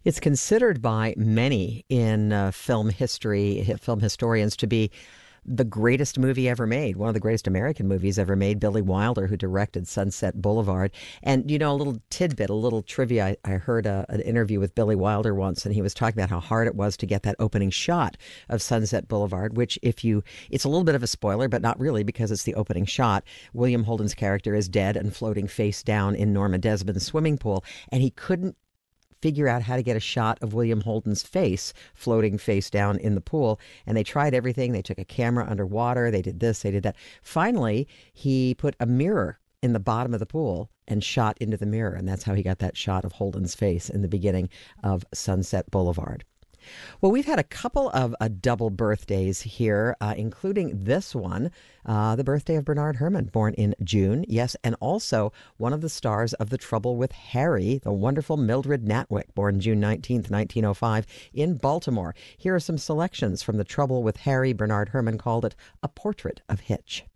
It's considered by many in film history, film historians, to be the greatest movie ever made, one of the greatest American movies ever made. Billy Wilder, who directed Sunset Boulevard. And, a little tidbit, a little trivia. I heard an interview with Billy Wilder once, and he was talking about how hard it was to get that opening shot of Sunset Boulevard, which, it's a little bit of a spoiler, but not really because it's the opening shot. William Holden's character is dead and floating face down in Norma Desmond's swimming pool, and he couldn't figure out how to get a shot of William Holden's face floating face down in the pool. And they tried everything. They took a camera underwater. They did this, they did that. Finally, he put a mirror in the bottom of the pool and shot into the mirror. And that's how he got that shot of Holden's face in the beginning of Sunset Boulevard. Well, we've had a couple of double birthdays here, including this one, the birthday of Bernard Herrmann, born in June. Yes, and also one of the stars of The Trouble with Harry, the wonderful Mildred Natwick, born June 19th, 1905, in Baltimore. Here are some selections from The Trouble with Harry. Bernard Herrmann called it a portrait of Hitch.